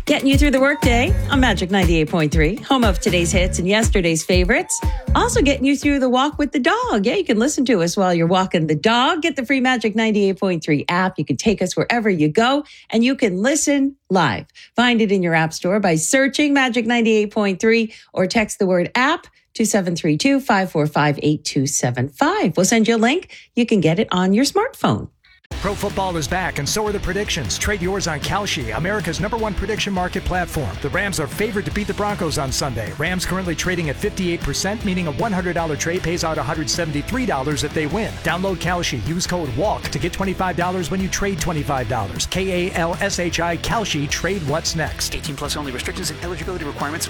Getting you through the workday on Magic 98.3, home of today's hits and yesterday's favorites. Also getting you through the walk with the dog. Yeah, you can listen to us while you're walking the dog. Get the free Magic 98.3 app. You can take us wherever you go, and you can listen live. Find it in your app store by searching Magic 98.3 or text the word app to 732-545-8275. We'll send you a link. You can get it on your smartphone. Pro football is back, and so are the predictions. Trade yours on Kalshi, America's #1 prediction market platform. The Rams are favored to beat the Broncos on Sunday. Rams currently trading at 58%, meaning a $100 trade pays out $173 if they win. Download Kalshi. Use code WALK to get $25 when you trade $25. KALSHI Kalshi. Trade what's next. 18 plus only. Restrictions and eligibility requirements